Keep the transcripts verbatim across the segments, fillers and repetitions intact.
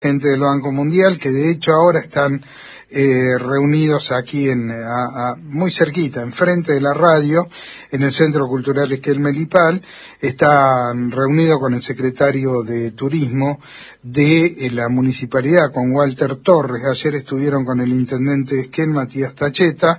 gente del Banco Mundial, que de hecho ahora están eh, reunidos aquí en a, a, muy cerquita, enfrente de la radio, en el Centro Cultural Esquel Melipal. Están reunidos con el secretario de Turismo de eh, la Municipalidad, con Walter Torres. Ayer estuvieron con el intendente de Esquel, Matías Tacheta,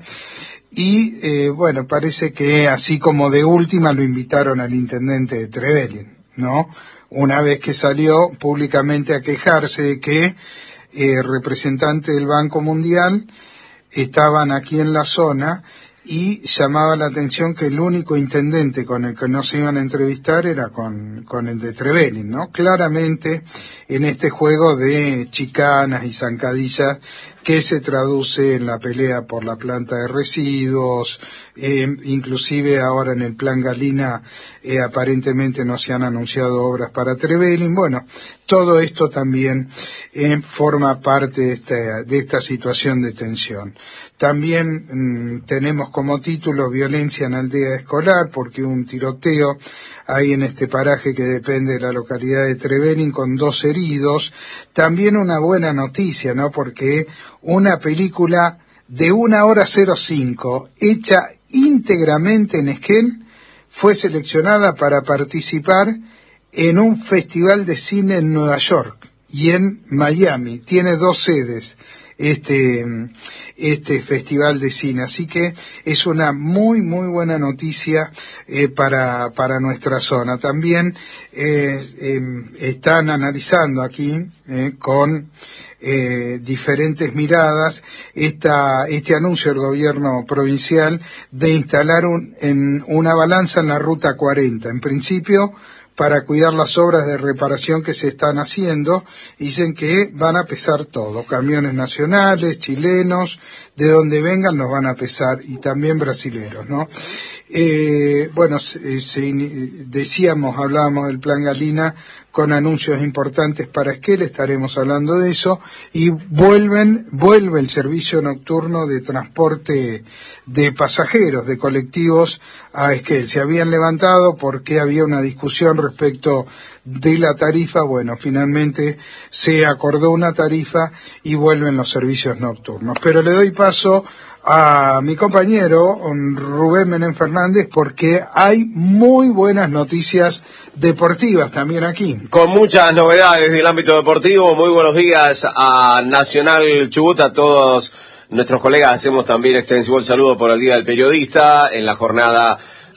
y eh, bueno, parece que así como de última lo invitaron al intendente de Trevelin, ¿no? Una vez que salió públicamente a quejarse de que eh, representantes del Banco Mundial estaban aquí en la zona, y llamaba la atención que el único intendente con el que no se iban a entrevistar era con, con el de Trevelin, ¿no? Claramente en este juego de chicanas y zancadillas que se traduce en la pelea por la planta de residuos, eh, inclusive ahora en el Plan Galina eh, aparentemente no se han anunciado obras para Trevelin. Bueno, todo esto también eh, forma parte de esta, de esta situación de tensión. También mmm, tenemos como título violencia en aldea escolar, porque un tiroteo ahí en este paraje que depende de la localidad de Trevelin con dos heridos. También una buena noticia, ¿no? Porque una película de una hora cero cinco, hecha íntegramente en Esquel, fue seleccionada para participar en un festival de cine en Nueva York y en Miami. Tiene dos sedes este este festival de cine, así que es una muy muy buena noticia eh, para para nuestra zona. También eh, eh, están analizando aquí eh, con eh, diferentes miradas esta este anuncio del gobierno provincial de instalar un, en una balanza en la ruta cuarenta. En principio, para cuidar las obras de reparación que se están haciendo. Dicen que van a pesar todo, camiones nacionales, chilenos, de donde vengan los van a pesar, y también brasileros, ¿no? Eh, bueno, se, se, decíamos, hablábamos del Plan Galina con anuncios importantes para Esquel, estaremos hablando de eso, y vuelven, vuelve el servicio nocturno de transporte de pasajeros, de colectivos a Esquel. Se habían levantado porque había una discusión respecto de la tarifa. Bueno, finalmente se acordó una tarifa y vuelven los servicios nocturnos. Pero le doy paso a mi compañero Rubén Menem Fernández, porque hay muy buenas noticias deportivas también aquí. Con muchas novedades del ámbito deportivo. Muy buenos días a Nacional Chubut, a todos nuestros colegas. Hacemos también extensivo el saludo por el Día del Periodista en la jornada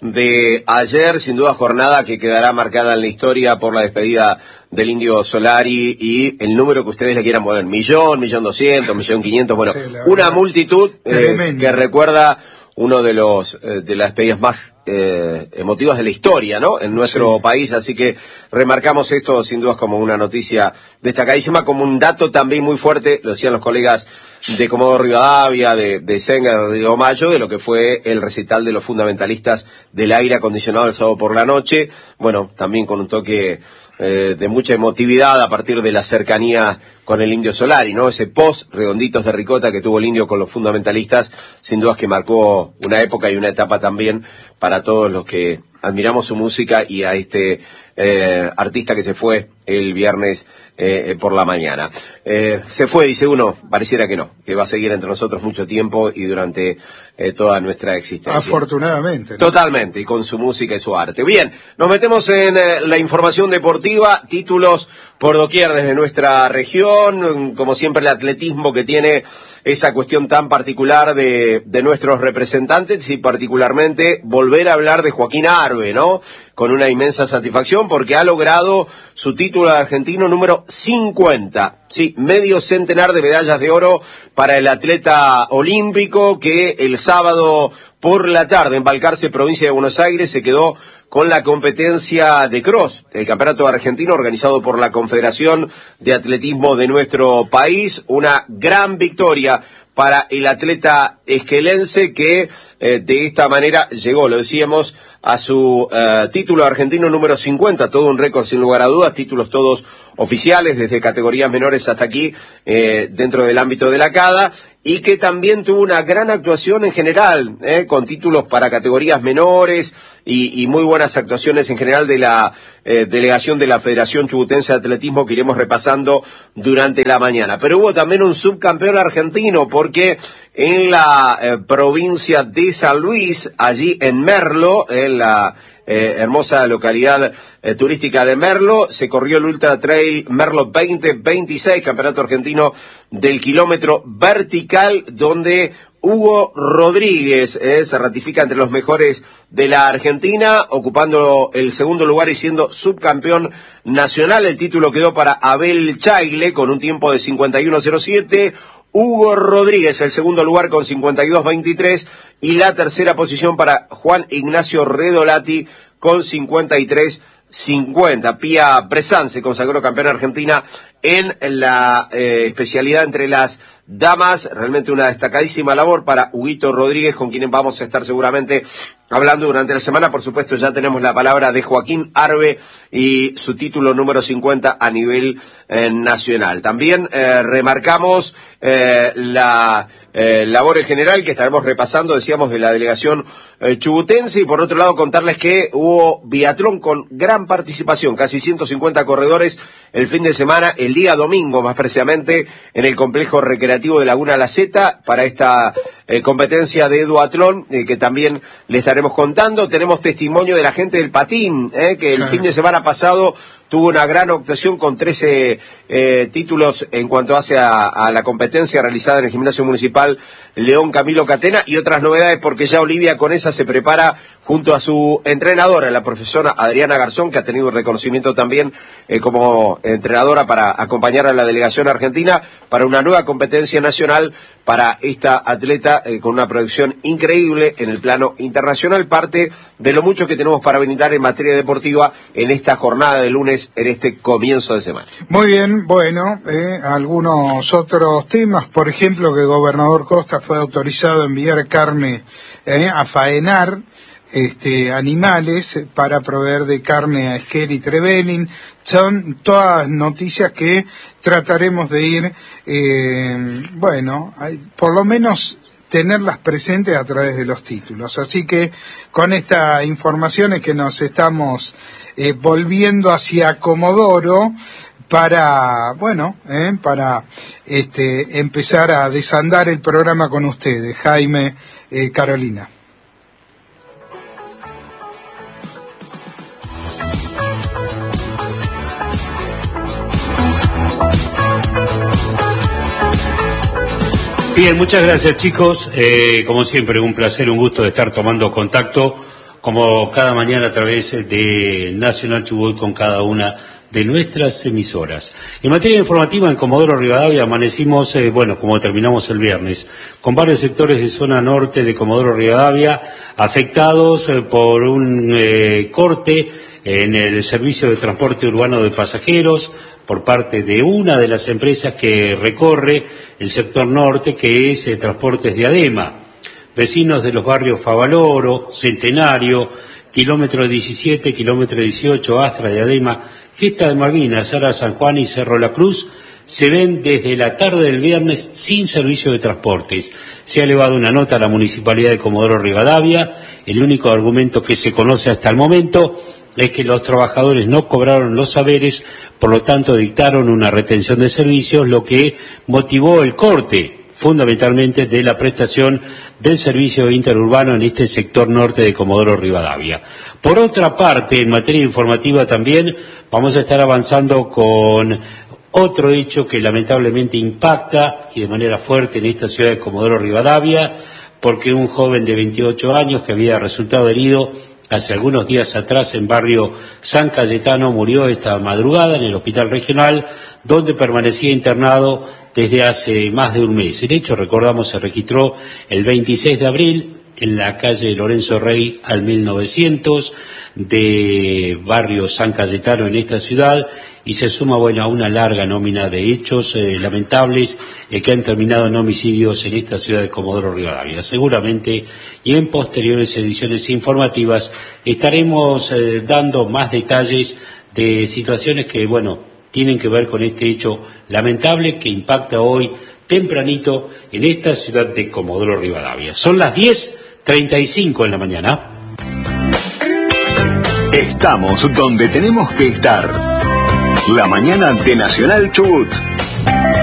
de ayer, sin duda jornada que quedará marcada en la historia por la despedida del Indio Solari y el número que ustedes le quieran poner, millón, millón doscientos, millón quinientos, bueno, sí, una multitud eh, que recuerda uno de los eh, de las despedidas más eh, emotivas de la historia, ¿no? En nuestro sí. país, así que remarcamos esto sin dudas como una noticia destacadísima, como un dato también muy fuerte, lo decían los colegas de Comodoro Rivadavia, de, de Senga, de Río Mayo, de lo que fue el recital de los fundamentalistas del aire acondicionado el sábado por la noche. Bueno, también con un toque eh, de mucha emotividad a partir de la cercanía con el Indio Solari, ¿no? Ese post redonditos de ricota que tuvo el Indio con los fundamentalistas, sin dudas que marcó una época y una etapa también para todos los que admiramos su música y a este eh, artista que se fue el viernes eh, por la mañana. Eh, se fue, dice uno, pareciera que no, que va a seguir entre nosotros mucho tiempo y durante eh, toda nuestra existencia. Afortunadamente, ¿no? Totalmente, y con su música y su arte. Bien, nos metemos en eh, la información deportiva, títulos por doquier desde nuestra región, como siempre el atletismo que tiene esa cuestión tan particular de, de nuestros representantes y particularmente volver a hablar de Joaquín Arbe, ¿no? Con una inmensa satisfacción porque ha logrado su título argentino número cincuenta. Sí, medio centenar de medallas de oro para el atleta olímpico que el sábado por la tarde en Balcarce, provincia de Buenos Aires, se quedó con la competencia de cross, el campeonato argentino organizado por la Confederación de Atletismo de nuestro país. Una gran victoria para el atleta esquelense que eh, de esta manera llegó, lo decíamos, a su uh, título argentino número cincuenta, todo un récord sin lugar a dudas, títulos todos oficiales, desde categorías menores hasta aquí, eh, dentro del ámbito de la CADA, y que también tuvo una gran actuación en general, eh, con títulos para categorías menores y, y muy buenas actuaciones en general de la eh, delegación de la Federación Chubutense de Atletismo que iremos repasando durante la mañana. Pero hubo también un subcampeón argentino, porque en la eh, provincia de San Luis, allí en Merlo, en la Eh, hermosa localidad eh, turística de Merlo, se corrió el Ultra Trail Merlo veinte veintiséis, campeonato argentino del kilómetro vertical, donde Hugo Rodríguez eh, se ratifica entre los mejores de la Argentina, ocupando el segundo lugar y siendo subcampeón nacional. El título quedó para Abel Chaile con un tiempo de cincuenta y uno cero siete. Hugo Rodríguez, el segundo lugar con cincuenta y dos veintitrés, y la tercera posición para Juan Ignacio Redolati con cincuenta y tres cincuenta. Pía Bresan se consagró campeona argentina en la eh, especialidad entre las damas. Realmente una destacadísima labor para Huguito Rodríguez, con quien vamos a estar seguramente hablando durante la semana. Por supuesto, ya tenemos la palabra de Joaquín Arbe y su título número cincuenta a nivel eh, nacional. También eh, remarcamos eh, la eh, labor en general que estaremos repasando, decíamos, de la delegación eh, chubutense, y por otro lado contarles que hubo biatlón con gran participación, casi ciento cincuenta corredores el fin de semana, el día domingo más precisamente, en el complejo recreativo de Laguna La Zeta, para esta eh, competencia de duatlón, eh, que también le estaremos contando. Tenemos testimonio de la gente del patín, eh, que el sí. fin de semana pasado tuvo una gran actuación con trece eh, títulos en cuanto hace a, a la competencia realizada en el gimnasio municipal León Camilo Catena, y otras novedades, porque ya Olivia Conesa se prepara junto a su entrenadora, la profesora Adriana Garzón, que ha tenido un reconocimiento también eh, como entrenadora para acompañar a la delegación argentina para una nueva competencia nacional para esta atleta eh, con una proyección increíble en el plano internacional, parte de lo mucho que tenemos para brindar en materia deportiva en esta jornada de lunes, en este comienzo de semana. Muy bien, bueno, eh, algunos otros temas, por ejemplo, que el gobernador Costa fue autorizado a enviar carne eh, a faenar este, animales para proveer de carne a Esquel y Trevelin. Son todas noticias que trataremos de ir, eh, bueno, hay, por lo menos tenerlas presentes a través de los títulos. Así que con esta información es que nos estamos eh, volviendo hacia Comodoro para, bueno, eh, para este, empezar a desandar el programa con ustedes, Jaime, eh, Carolina. Bien, muchas gracias, chicos. Eh, como siempre, un placer, un gusto de estar tomando contacto, como cada mañana, a través de Nacional Chubut con cada una de nuestras emisoras. En materia informativa, en Comodoro Rivadavia amanecimos, eh, bueno, como terminamos el viernes, con varios sectores de zona norte de Comodoro Rivadavia afectados eh, por un eh, corte en el servicio de transporte urbano de pasajeros por parte de una de las empresas que recorre el sector norte, que es eh, Transportes de Adema. Vecinos de los barrios Favaloro, Centenario, kilómetro diecisiete, kilómetro dieciocho, Astra de Adema, Gesta de Malvinas, Sara San Juan y Cerro La Cruz, se ven desde la tarde del viernes sin servicio de transportes. Se ha elevado una nota a la Municipalidad de Comodoro Rivadavia. El único argumento que se conoce hasta el momento es que los trabajadores no cobraron los saberes, por lo tanto dictaron una retención de servicios, lo que motivó el corte fundamentalmente de la prestación del servicio interurbano en este sector norte de Comodoro Rivadavia. Por otra parte, en materia informativa también vamos a estar avanzando con otro hecho que lamentablemente impacta y de manera fuerte en esta ciudad de Comodoro Rivadavia, porque un joven de veintiocho años que había resultado herido hace algunos días atrás en barrio San Cayetano murió esta madrugada en el hospital regional, donde permanecía internado desde hace más de un mes. El hecho, recordamos, se registró el veintiséis de abril en la calle Lorenzo Rey al mil novecientos de barrio San Cayetano en esta ciudad, y se suma, bueno, a una larga nómina de hechos eh, lamentables eh, que han terminado en homicidios en esta ciudad de Comodoro Rivadavia. Seguramente, y en posteriores ediciones informativas, estaremos eh, dando más detalles de situaciones que, bueno, tienen que ver con este hecho lamentable que impacta hoy tempranito en esta ciudad de Comodoro Rivadavia. Son las diez treinta y cinco en la mañana. Estamos donde tenemos que estar. La mañana de Nacional Chubut.